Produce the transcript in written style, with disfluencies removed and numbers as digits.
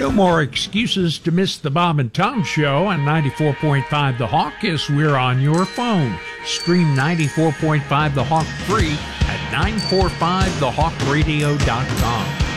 No more excuses to miss the Bob and Tom Show on 94.5 The Hawk as we're on your phone. Stream 94.5 The Hawk free at 945thehawkradio.com.